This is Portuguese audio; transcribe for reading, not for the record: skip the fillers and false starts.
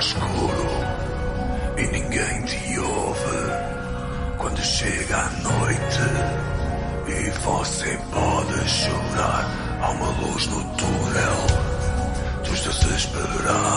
escuro e ninguém te ouve. Quando chega a noite e você pode chorar, há uma luz no túnel dos desesperados.